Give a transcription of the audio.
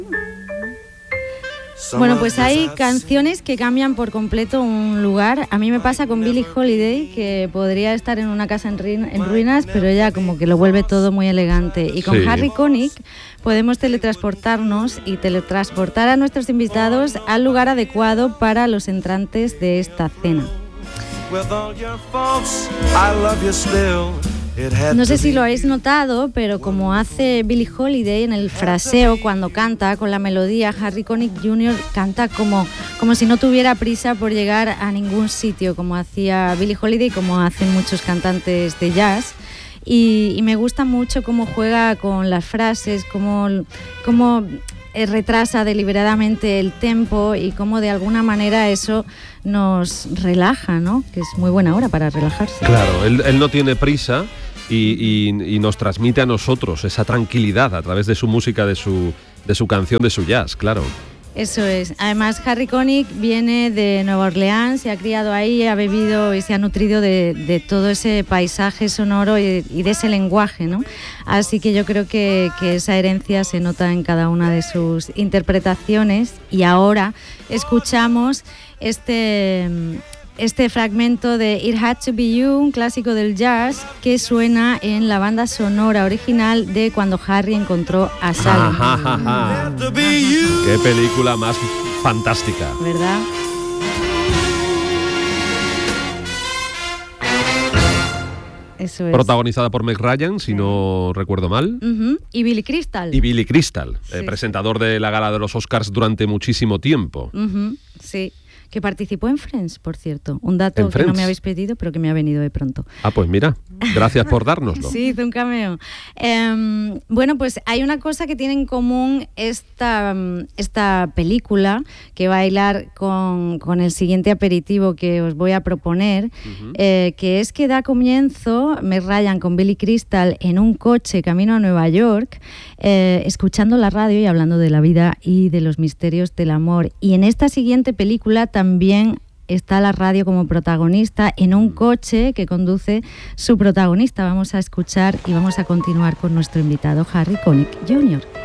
Bueno, pues hay canciones que cambian por completo un lugar. A mí me pasa con Billie Holiday, que podría estar en una casa en ruinas, pero ella como que lo vuelve todo muy elegante. Y con Harry Connick podemos teletransportarnos y teletransportar a nuestros invitados al lugar adecuado para los entrantes de esta cena. No sé si lo habéis notado, pero como hace Billie Holiday en el fraseo cuando canta con la melodía, Harry Connick Jr. canta como si no tuviera prisa por llegar a ningún sitio, como hacía Billie Holiday, como hacen muchos cantantes de jazz. Y me gusta mucho cómo juega con las frases, cómo retrasa deliberadamente el tempo y cómo de alguna manera eso nos relaja, ¿no? Que es muy buena hora para relajarse. Claro, él no tiene prisa y nos transmite a nosotros esa tranquilidad a través de su música, de su canción, de su jazz, claro. Eso es. Además, Harry Connick viene de Nueva Orleans, se ha criado ahí, ha bebido y se ha nutrido de todo ese paisaje sonoro y de ese lenguaje, ¿no? Así que yo creo que esa herencia se nota en cada una de sus interpretaciones. Y ahora escuchamos este fragmento de It Had to Be You, un clásico del jazz que suena en la banda sonora original de Cuando Harry encontró a Sally. ¡Qué película más fantástica! ¿Verdad? Eso es. Protagonizada por Meg Ryan, si no recuerdo mal. Y Billy Crystal. Sí. Presentador de la gala de los Oscars durante muchísimo tiempo. Sí. Que participó en Friends, por cierto. Un dato que no me habéis pedido, pero que me ha venido de pronto. Ah, pues mira, gracias por dárnoslo. Sí, hizo un cameo. Bueno, pues hay una cosa que tiene en común esta película, que va a hilar con el siguiente aperitivo que os voy a proponer, que es que da comienzo Meg Ryan con Billy Crystal en un coche camino a Nueva York, escuchando la radio y hablando de la vida y de los misterios del amor. Y en esta siguiente película también está la radio como protagonista en un coche que conduce su protagonista. Vamos a escuchar y vamos a continuar con nuestro invitado Harry Connick Jr.